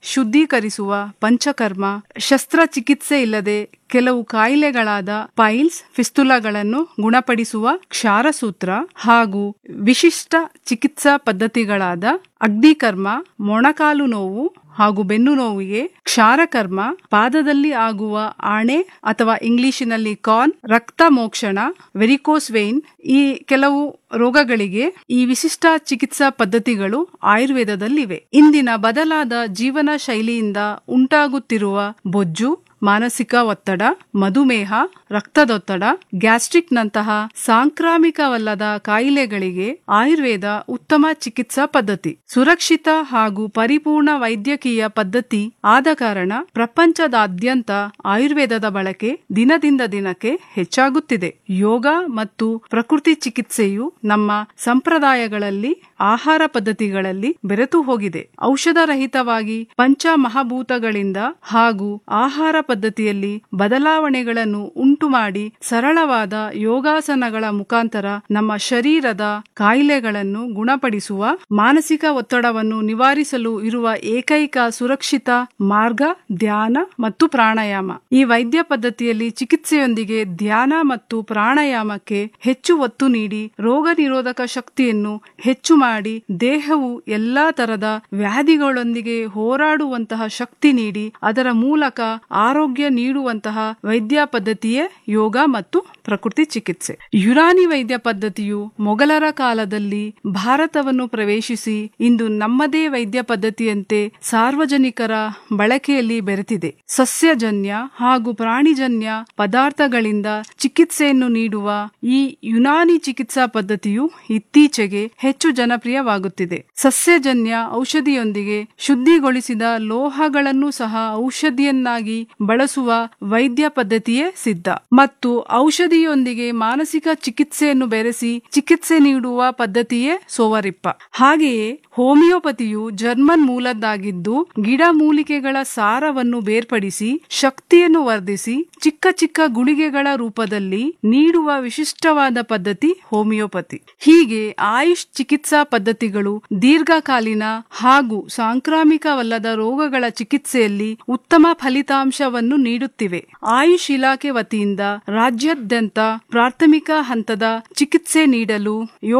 ಶುದ್ಧೀಕರಿಸುವ ಪಂಚಕರ್ಮ, ಶಸ್ತ್ರಚಿಕಿತ್ಸೆ ಇಲ್ಲದೆ ಕೆಲವು ಕಾಯಿಲೆಗಳಾದ ಪೈಲ್ಸ್, ಫಿಸ್ತುಲಾಗಳನ್ನು ಗುಣಪಡಿಸುವ ಕ್ಷಾರಸೂತ್ರ ಹಾಗೂ ವಿಶಿಷ್ಟ ಚಿಕಿತ್ಸಾ ಪದ್ಧತಿಗಳಾದ ಅಗ್ನಿಕರ್ಮ, ಮೊಣಕಾಲು ನೋವು ಹಾಗೂ ಬೆನ್ನು ನೋವಿಗೆ ಕ್ಷಾರಕರ್ಮ, ಪಾದದಲ್ಲಿ ಆಗುವ ಆಣೆ ಅಥವಾ ಇಂಗ್ಲಿಶಿನಲ್ಲಿ ಕಾರ್ನ್, ರಕ್ತ ಮೋಕ್ಷಣ, ವೆರಿಕೋಸ್ ವೇನ್, ಈ ಕೆಲವು ರೋಗಗಳಿಗೆ ಈ ವಿಶಿಷ್ಟ ಚಿಕಿತ್ಸಾ ಪದ್ಧತಿಗಳು ಆಯುರ್ವೇದದಲ್ಲಿವೆ. ಇಂದಿನ ಬದಲಾದ ಜೀವನ ಶೈಲಿಯಿಂದ ಉಂಟಾಗುತ್ತಿರುವ ಬೊಜ್ಜು, ಮಾನಸಿಕ ಒತ್ತಡ, ಮಧುಮೇಹ, ರಕ್ತದೊತ್ತಡ, ಗ್ಯಾಸ್ಟ್ರಿಕ್ ನಂತಹ ಸಾಂಕ್ರಾಮಿಕವಲ್ಲದ ಕಾಯಿಲೆಗಳಿಗೆ ಆಯುರ್ವೇದ ಉತ್ತಮ ಚಿಕಿತ್ಸಾ ಪದ್ಧತಿ. ಸುರಕ್ಷಿತ ಹಾಗೂ ಪರಿಪೂರ್ಣ ವೈದ್ಯಕೀಯ ಪದ್ಧತಿ ಆದ ಕಾರಣ ಪ್ರಪಂಚದಾದ್ಯಂತ ಆಯುರ್ವೇದದ ಬಳಕೆ ದಿನದಿಂದ ದಿನಕ್ಕೆ ಹೆಚ್ಚಾಗುತ್ತಿದೆ. ಯೋಗ ಮತ್ತು ಪ್ರಕೃತಿ ಚಿಕಿತ್ಸೆಯು ನಮ್ಮ ಸಂಪ್ರದಾಯಗಳಲ್ಲಿ, ಆಹಾರ ಪದ್ಧತಿಗಳಲ್ಲಿ ಬೆರೆತು ಹೋಗಿದೆ. ಔಷಧರಹಿತವಾಗಿ ಪಂಚಮಹಾಭೂತಗಳಿಂದ ಹಾಗೂ ಆಹಾರ ಪದ್ಧತಿಯಲ್ಲಿ ಬದಲಾವಣೆಗಳನ್ನು ಉಂಟು ಮಾಡಿ ಸರಳವಾದ ಯೋಗಾಸನಗಳ ಮುಖಾಂತರ ನಮ್ಮ ಶರೀರದ ಕಾಯಿಲೆಗಳನ್ನು ಗುಣಪಡಿಸುವ, ಮಾನಸಿಕ ಒತ್ತಡವನ್ನು ನಿವಾರಿಸಲು ಇರುವ ಏಕೈಕ ಸುರಕ್ಷಿತ ಮಾರ್ಗ ಧ್ಯಾನ ಮತ್ತು ಪ್ರಾಣಾಯಾಮ. ಈ ವೈದ್ಯ ಪದ್ಧತಿಯಲ್ಲಿ ಚಿಕಿತ್ಸೆಯೊಂದಿಗೆ ಧ್ಯಾನ ಮತ್ತು ಪ್ರಾಣಾಯಾಮಕ್ಕೆ ಹೆಚ್ಚು ಒತ್ತು ನೀಡಿ ರೋಗ ನಿರೋಧಕ ಶಕ್ತಿಯನ್ನು ಹೆಚ್ಚು ಮಾಡಿ ದೇಹವು ಎಲ್ಲಾ ತರದ ವ್ಯಾಧಿಗಳೊಂದಿಗೆ ಹೋರಾಡುವಂತಹ ಶಕ್ತಿ ನೀಡಿ ಅದರ ಮೂಲಕ ಆರೋಗ್ಯ ನೀಡುವಂತಹ ವೈದ್ಯ ಪದ್ಧತಿಯೇ ಯೋಗ ಮತ್ತು ಪ್ರಕೃತಿ ಚಿಕಿತ್ಸೆ. ಯುನಾನಿ ವೈದ್ಯ ಪದ್ಧತಿಯು ಮೊಘಲರ ಕಾಲದಲ್ಲಿ ಭಾರತವನ್ನು ಪ್ರವೇಶಿಸಿ ಇಂದು ನಮ್ಮದೇ ವೈದ್ಯ ಪದ್ಧತಿಯಂತೆ ಸಾರ್ವಜನಿಕರ ಬಳಕೆಯಲ್ಲಿ ಬೆರೆತಿದೆ. ಸಸ್ಯಜನ್ಯ ಹಾಗೂ ಪ್ರಾಣಿಜನ್ಯ ಪದಾರ್ಥಗಳಿಂದ ಚಿಕಿತ್ಸೆಯನ್ನು ನೀಡುವ ಈ ಯುನಾನಿ ಚಿಕಿತ್ಸಾ ಪದ್ಧತಿಯು ಇತ್ತೀಚೆಗೆ ಹೆಚ್ಚು ಜನಪ್ರಿಯವಾಗುತ್ತಿದೆ. ಸಸ್ಯಜನ್ಯ ಔಷಧಿಯೊಂದಿಗೆ ಶುದ್ಧಿಗೊಳಿಸಿದ ಲೋಹಗಳನ್ನು ಸಹ ಔಷಧಿಯನ್ನಾಗಿ ಬಳಸುವ ವೈದ್ಯ ಪದ್ಧತಿಯೇ ಸಿದ್ಧ ಮತ್ತು ಔಷಧಿಯೊಂದಿಗೆ ಮಾನಸಿಕ ಚಿಕಿತ್ಸೆಯನ್ನು ಬೆರೆಸಿ ಚಿಕಿತ್ಸೆ ನೀಡುವ ಪದ್ಧತಿಯೇ ಸೋವರಿಪ್ಪ. ಹಾಗೆಯೇ ಹೋಮಿಯೋಪತಿಯು ಜರ್ಮನ್ ಮೂಲದ್ದಾಗಿದ್ದು ಗಿಡಮೂಲಿಕೆಗಳ ಸಾರವನ್ನು ಬೇರ್ಪಡಿಸಿ ಶಕ್ತಿಯನ್ನು ವರ್ಧಿಸಿ ಚಿಕ್ಕ ಚಿಕ್ಕ ಗುಳಿಗೆಗಳ ರೂಪದಲ್ಲಿ ನೀಡುವ ವಿಶಿಷ್ಟವಾದ ಪದ್ಧತಿ ಹೋಮಿಯೋಪತಿ. ಹೀಗೆ ಆಯುಷ್ ಚಿಕಿತ್ಸಾ ಪದ್ಧತಿಗಳು ದೀರ್ಘಕಾಲೀನ ಹಾಗೂ ಸಾಂಕ್ರಾಮಿಕವಲ್ಲದ ರೋಗಗಳ ಚಿಕಿತ್ಸೆಯಲ್ಲಿ ಉತ್ತಮ ಫಲಿತಾಂಶವನ್ನು ನೀಡುತ್ತಿವೆ. ಆಯುಷ್ ಇಲಾಖೆ ವತಿಯಿಂದ ರಾಜ್ಯಾದ್ಯಂತ ಪ್ರಾಥಮಿಕ ಹಂತದ ಚಿಕಿತ್ಸೆ ನೀಡಲು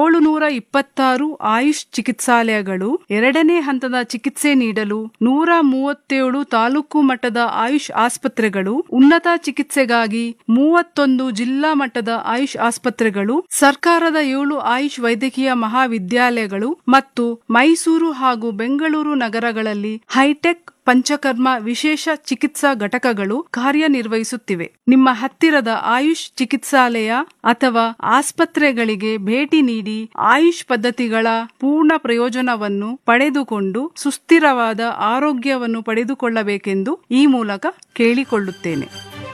726 ಆಯುಷ್ ಚಿಕಿತ್ಸಾಲಯಗಳು, ಎರಡನೇ ಹಂತದ ಚಿಕಿತ್ಸೆ ನೀಡಲು 137 ತಾಲೂಕು ಮಟ್ಟದ ಆಯುಷ್ ಆಸ್ಪತ್ರೆಗಳು, ಉನ್ನತ ಚಿಕಿತ್ಸೆಗಾಗಿ 31 ಜಿಲ್ಲಾ ಮಟ್ಟದ ಆಯುಷ್ ಆಸ್ಪತ್ರೆಗಳು, ಸರ್ಕಾರದ 7 ಆಯುಷ್ ವೈದ್ಯಕೀಯ ಮಹಾವಿದ್ಯಾಲಯಗಳು ಮತ್ತು ಮೈಸೂರು ಹಾಗೂ ಬೆಂಗಳೂರು ನಗರಗಳಲ್ಲಿ ಹೈಟೆಕ್ ಪಂಚಕರ್ಮ ವಿಶೇಷ ಚಿಕಿತ್ಸಾ ಘಟಕಗಳು ಕಾರ್ಯನಿರ್ವಹಿಸುತ್ತಿವೆ. ನಿಮ್ಮ ಹತ್ತಿರದ ಆಯುಷ್ ಚಿಕಿತ್ಸಾಲಯ ಅಥವಾ ಆಸ್ಪತ್ರೆಗಳಿಗೆ ಭೇಟಿ ನೀಡಿ ಆಯುಷ್ ಪದ್ಧತಿಗಳ ಪೂರ್ಣ ಪ್ರಯೋಜನವನ್ನು ಪಡೆದುಕೊಂಡು ಸುಸ್ಥಿರವಾದ ಆರೋಗ್ಯವನ್ನು ಪಡೆದುಕೊಳ್ಳಬೇಕೆಂದು ಈ ಮೂಲಕ ಕೇಳಿಕೊಳ್ಳುತ್ತೇನೆ.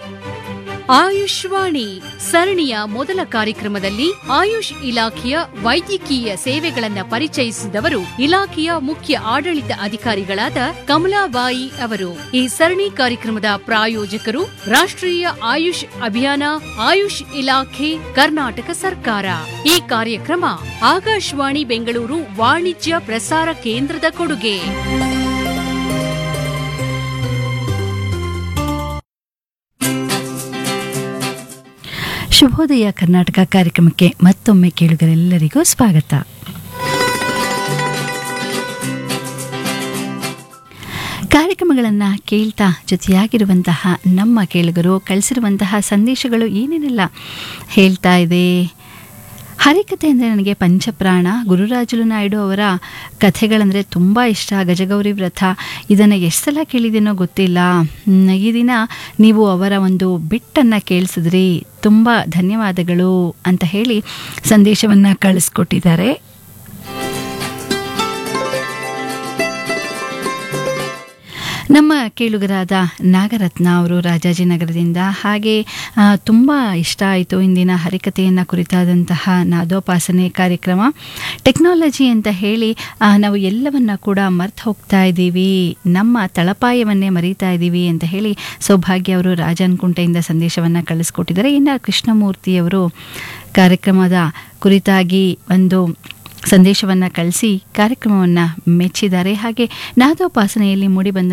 ಆಯುಷ್ವಾಣಿ ಸರಣಿಯ ಮೊದಲ ಕಾರ್ಯಕ್ರಮದಲ್ಲಿ ಆಯುಷ್ ಇಲಾಖೆಯ ವೈದ್ಯಕೀಯ ಸೇವೆಗಳನ್ನು ಪರಿಚಯಿಸಿದವರು ಇಲಾಖೆಯ ಮುಖ್ಯ ಆಡಳಿತ ಅಧಿಕಾರಿಗಳಾದ ಕಮಲಾಬಾಯಿ ಅವರು. ಈ ಸರಣಿ ಕಾರ್ಯಕ್ರಮದ ಪ್ರಾಯೋಜಕರು ರಾಷ್ಟ್ರೀಯ ಆಯುಷ್ ಅಭಿಯಾನ, ಆಯುಷ್ ಇಲಾಖೆ, ಕರ್ನಾಟಕ ಸರ್ಕಾರ. ಈ ಕಾರ್ಯಕ್ರಮ ಆಕಾಶವಾಣಿ ಬೆಂಗಳೂರು ವಾಣಿಜ್ಯ ಪ್ರಸಾರ ಕೇಂದ್ರದ ಕೊಡುಗೆ. ಶುಭೋದಯ ಕರ್ನಾಟಕ ಕಾರ್ಯಕ್ರಮಕ್ಕೆ ಮತ್ತೊಮ್ಮೆ ಕೇಳುಗರೆಲ್ಲರಿಗೂ ಸ್ವಾಗತ. ಕಾರ್ಯಕ್ರಮಗಳನ್ನು ಕೇಳ್ತಾ ಜೊತೆಯಾಗಿರುವಂತಹ ನಮ್ಮ ಕೇಳುಗರು ಕಳಿಸಿರುವಂತಹ ಸಂದೇಶಗಳು ಏನೇನೆಲ್ಲ ಹೇಳ್ತಾ ಇದೆ. ಹರಿಕಥೆ ಅಂದರೆ ನನಗೆ ಪಂಚಪ್ರಾಣ, ಗುರುರಾಜುಲು ನಾಯ್ಡು ಅವರ ಕಥೆಗಳಂದರೆ ತುಂಬ ಇಷ್ಟ. ಗಜಗೌರಿ ವ್ರತ ಇದನ್ನು ಎಷ್ಟು ಸಲ ಕೇಳಿದೇನೋ ಗೊತ್ತಿಲ್ಲ. ಈ ದಿನ ನೀವು ಅವರ ಒಂದು ಬಿಟ್ಟನ್ನು ಕೇಳಿಸಿದ್ರಿ, ತುಂಬ ಧನ್ಯವಾದಗಳು ಅಂತ ಹೇಳಿ ಸಂದೇಶವನ್ನು ಕಳಿಸ್ಕೊಟ್ಟಿದ್ದಾರೆ. ನಮ್ಮ ಕೇಳುಗರಾದ ನಾಗರತ್ನ ಅವರು ರಾಜಾಜಿನಗರದಿಂದ, ಹಾಗೆ ತುಂಬ ಇಷ್ಟ ಆಯಿತು ಇಂದಿನ ಹರಿಕಥೆಯನ್ನು ಕುರಿತಾದಂತಹ ನಾದೋಪಾಸನೆ ಕಾರ್ಯಕ್ರಮ. ಟೆಕ್ನಾಲಜಿ ಅಂತ ಹೇಳಿ ನಾವು ಎಲ್ಲವನ್ನ ಕೂಡ ಮರ್ತು ಹೋಗ್ತಾ ಇದ್ದೀವಿ, ನಮ್ಮ ತಳಪಾಯವನ್ನೇ ಮರೀತಾ ಇದ್ದೀವಿ ಅಂತ ಹೇಳಿ ಸೌಭಾಗ್ಯ ಅವರು ರಾಜನ್ಕುಂಟೆಯಿಂದ ಸಂದೇಶವನ್ನು ಕಳಿಸ್ಕೊಟ್ಟಿದ್ದಾರೆ. ಇನ್ನು ಕೃಷ್ಣಮೂರ್ತಿಯವರು ಕಾರ್ಯಕ್ರಮದ ಕುರಿತಾಗಿ ಒಂದು ಸಂದೇಶವನ್ನು ಕಳಿಸಿ ಕಾರ್ಯಕ್ರಮವನ್ನು ಮೆಚ್ಚಿದ್ದಾರೆ. ಹಾಗೆ ನಾದೋಪಾಸನೆಯಲ್ಲಿ ಮೂಡಿಬಂದ